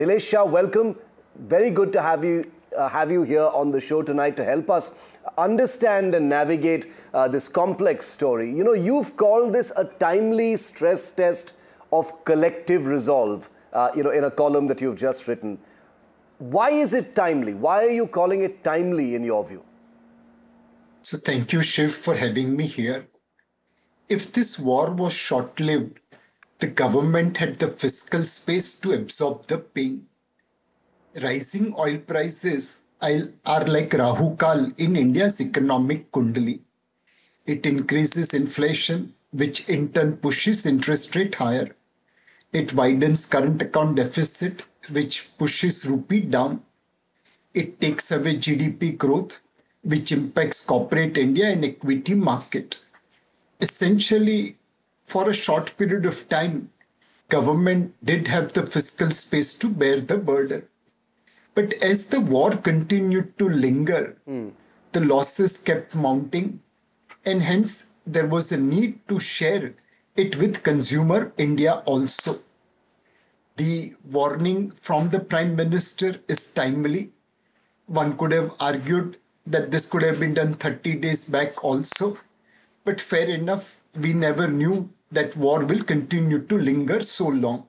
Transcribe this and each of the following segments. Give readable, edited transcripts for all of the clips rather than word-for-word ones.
Nilesh Shah, welcome. Very good to have you here on the show tonight to help us understand and navigate this complex story. You know, you've called this a timely stress test of collective resolve, in a column that you've just written. Why is it timely? Why are you calling it timely in your view? So thank you, Shiv, for having me here. If this war was short-lived, the government had the fiscal space to absorb the pain. Rising oil prices are like Rahu Kal in India's economic kundali. It increases inflation, which in turn pushes interest rate higher. It widens current account deficit, which pushes rupee down. It takes away GDP growth, which impacts corporate India and equity market. Essentially, for a short period of time, government did have the fiscal space to bear the burden. But as the war continued to linger, the losses kept mounting, and hence there was a need to share it with consumer India also. The warning from the Prime Minister is timely. One could have argued that this could have been done 30 days back also. But fair enough, we never knew that war will continue to linger so long.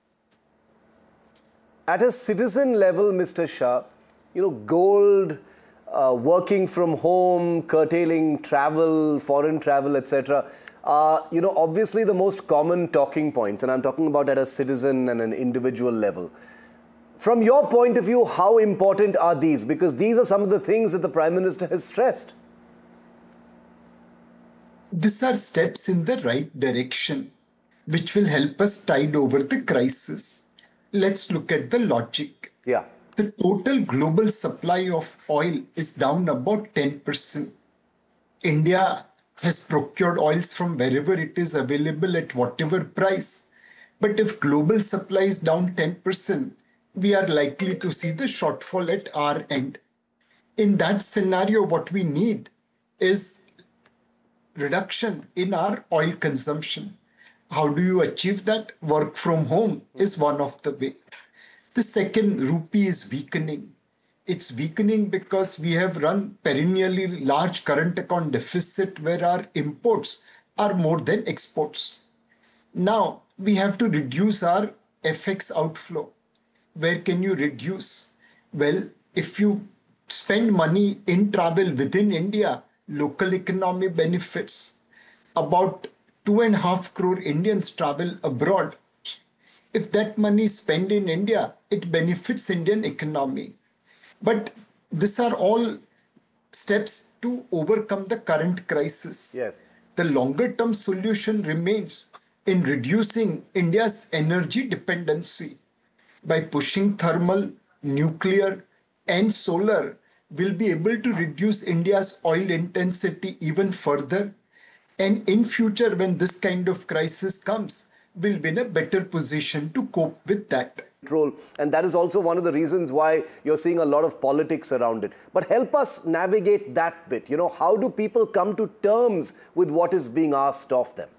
At a citizen level, Mr. Shah, gold, working from home, curtailing travel, foreign travel, etc., obviously the most common talking points, and I'm talking about at a citizen and an individual level. From your point of view, how important are these? Because these are some of the things that the Prime Minister has stressed. These are steps in the right direction, which will help us tide over the crisis. Let's look at the logic. Yeah. The total global supply of oil is down about 10%. India has procured oils from wherever it is available at whatever price. But if global supply is down 10%, we are likely to see the shortfall at our end. In that scenario, what we need is reduction in our oil consumption. How do you achieve that? Work from home is one of the way. The second, rupee is weakening. It's weakening because we have run perennially large current account deficit where our imports are more than exports. Now we have to reduce our FX outflow. Where can you reduce? Well, if you spend money in travel within India, local economy benefits. About 2.5 crore Indians travel abroad. If that money is spent in India, it benefits Indian economy. But these are all steps to overcome the current crisis. Yes. The longer term solution remains in reducing India's energy dependency. By pushing thermal, nuclear, and solar, we'll be able to reduce India's oil intensity even further. And in future, when this kind of crisis comes, we'll be in a better position to cope with that. And that is also one of the reasons why you're seeing a lot of politics around it. But help us navigate that bit. How do people come to terms with what is being asked of them?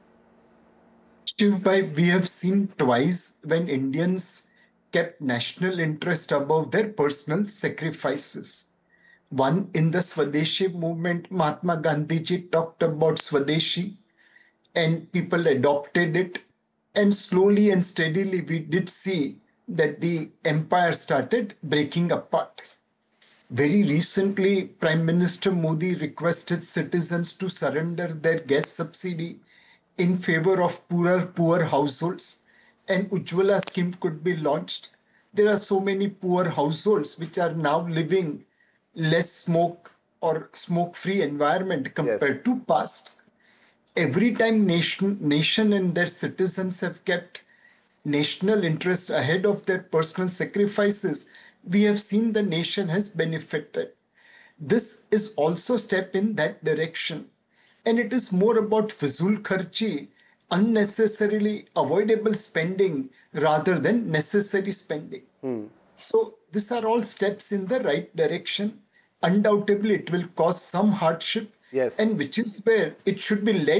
Shivbhai, we have seen twice when Indians kept national interest above their personal sacrifices. One, in the Swadeshi movement, Mahatma Gandhi ji talked about Swadeshi and people adopted it. And slowly and steadily, we did see that the empire started breaking apart. Very recently, Prime Minister Modi requested citizens to surrender their gas subsidy in favor of poor households, and Ujjwala scheme could be launched. There are so many poor households which are now living less smoke or smoke-free environment compared to past. Every time nation and their citizens have kept national interest ahead of their personal sacrifices, we have seen the nation has benefited. This is also a step in that direction. And it is more about fizul kharchi, unnecessarily avoidable spending rather than necessary spending. So these are all steps in the right direction. Undoubtedly, it will cause some hardship, Yes. and which is where it should be led